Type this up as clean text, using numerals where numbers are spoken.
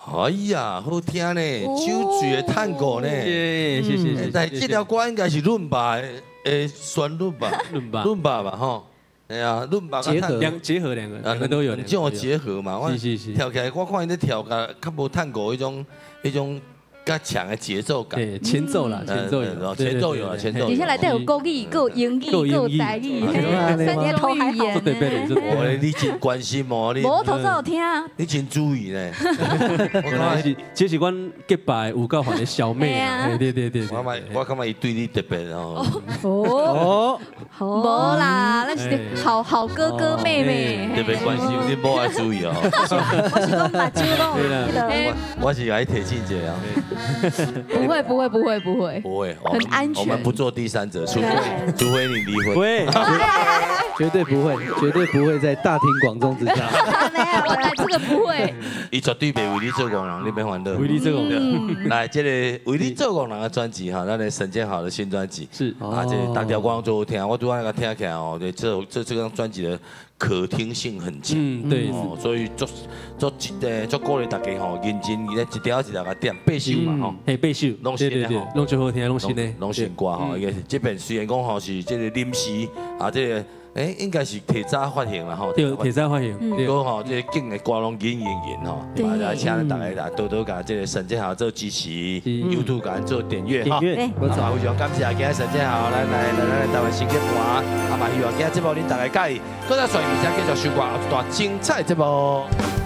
哎呀，好听呢，酒醉的探戈呢。 谢谢。 但这条歌应该是伦巴的旋律吧？伦巴吧，吼。哎呀，伦巴结合两个都有， 这种结合嘛。 是。 跳起来，我看伊咧跳较无探戈迄种较强的节奏感。 对，前奏啦，前奏有， 前奏有了，前奏。 底下来带有国语、有英语、有台语，三年头语言。 我你真关心哦，你。 无头先有听。 你真注意呢。 这是阮结拜有够好的小妹啊！对。 我感觉伊对你特别哦。 哦，无啦，那是好哥哥妹妹。 特别关心，你无爱注意哦。 我是讲把酒弄。 我是来提醒一下啊。 不会， 很安全。我们不做第三者，除非你离婚。 会，绝对不会在大庭广众之下。 这个不会。 伊绝对袂为你做工人，你别烦恼。 为你做工人。 来，这个为你做工人的专辑哈，咱的沈建豪的新专辑是啊，这大条光最好听，我拄仔个听起来哦，对，这张专辑的可听性很强。 对。 所以做鼓励大家吼，认真，伊咧一条一条个点背首嘛吼。 嘿，背首， 拢新的吼， 拢最好听，拢新的， 拢新歌吼。伊个这边虽然讲吼是这个临时啊，这个应该是提早发行啦吼。 对，提早发行。 不过吼，这个景的歌拢演吼，来请大家来多多甲这个沈建豪做支持 ，YouTube 甲咱做点阅哈。 没错， 非常感谢今日沈建豪来台湾新剧团，啊嘛希望今日节目恁大家介意，搁再选一下继续收看一段精彩节目。